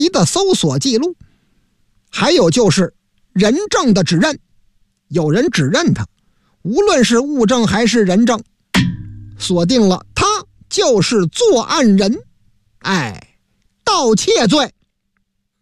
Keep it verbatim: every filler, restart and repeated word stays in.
的搜索记录。还有就是人证的指认，有人指认他，无论是物证还是人证，锁定了他就是作案人。哎，盗窃罪